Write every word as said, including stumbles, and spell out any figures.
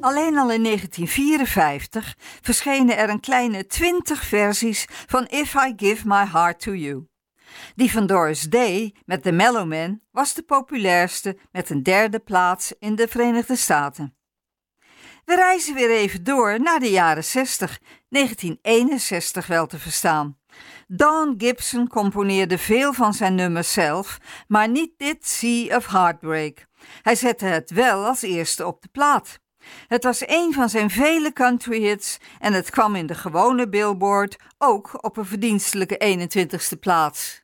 Alleen al in negentien vierenvijftig verschenen er een kleine twintig versies van If I Give My Heart to You. Die van Doris Day met The Mellow Man was de populairste met een derde plaats in de Verenigde Staten. We reizen weer even door naar de jaren zestig, negentien eenenzestig wel te verstaan. Don Gibson componeerde veel van zijn nummers zelf, maar niet dit Sea of Heartbreak. Hij zette het wel als eerste op de plaat. Het was een van zijn vele country hits en het kwam in de gewone Billboard ook op een verdienstelijke eenentwintigste plaats.